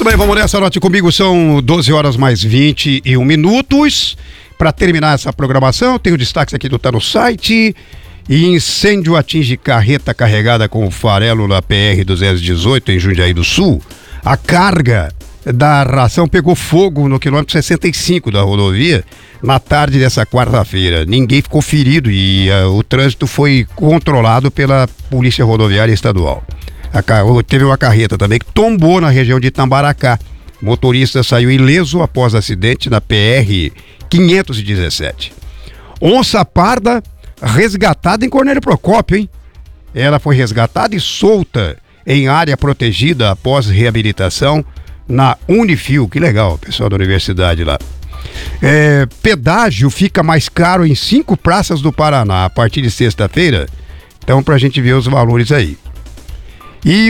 bem, vamos nessa, note comigo, são 12 horas mais 21 minutos. Para terminar essa programação, tem o destaque aqui do Tá no Site. Incêndio atinge carreta carregada com farelo na PR-218 em Jundiaí do Sul. A carga da ração pegou fogo no quilômetro 65 da rodovia na tarde dessa quarta-feira. Ninguém ficou ferido e o trânsito foi controlado pela Polícia Rodoviária Estadual. Teve uma carreta também que tombou na região de Itambaracá. O motorista saiu ileso após acidente na PR-517. Onça parda resgatada em Cornélio Procópio, hein? Ela foi resgatada e solta em área protegida após reabilitação na Unifil. Que legal, pessoal da universidade lá. Pedágio fica mais caro em 5 praças do Paraná a partir de sexta-feira. Então, pra gente ver os valores aí. E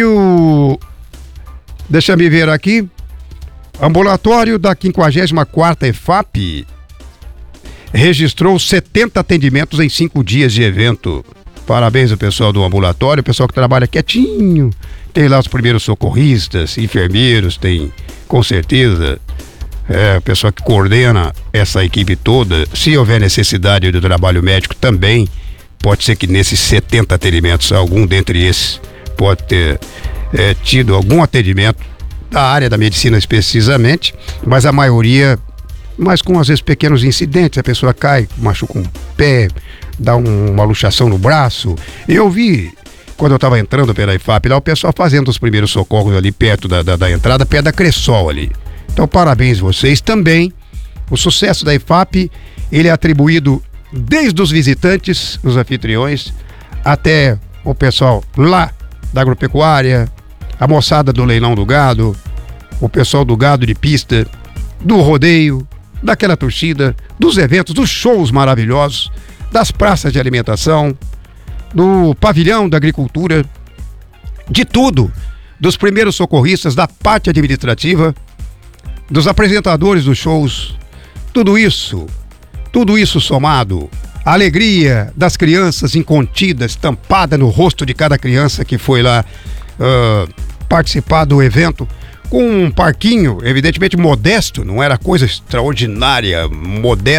deixa me ver aqui. Ambulatório da 54ª EFAP registrou 70 atendimentos em 5 dias de evento. Parabéns ao pessoal do ambulatório, o pessoal que trabalha quietinho. Tem lá os primeiros socorristas, enfermeiros, tem com certeza o pessoal que coordena essa equipe toda. Se houver necessidade do trabalho médico também, pode ser que nesses 70 atendimentos, algum dentre esses pode ter tido algum atendimento da área da medicina precisamente, mas a maioria, mas com às vezes pequenos incidentes, a pessoa cai, machuca um pé, dá uma luxação no braço. Eu vi, quando eu estava entrando pela EFAP, lá o pessoal fazendo os primeiros socorros ali perto da entrada, perto da Cressol ali. Então, parabéns vocês também. O sucesso da EFAP, ele é atribuído desde os visitantes, os anfitriões, até o pessoal lá da agropecuária, a moçada do leilão do gado, o pessoal do gado de pista, do rodeio, daquela torcida, dos eventos, dos shows maravilhosos, das praças de alimentação, do pavilhão da agricultura, de tudo, dos primeiros socorristas, da parte administrativa, dos apresentadores dos shows, tudo isso somado, a alegria das crianças incontida, estampada no rosto de cada criança que foi lá participar do evento, com um parquinho, evidentemente modesto, não era coisa extraordinária, modesto.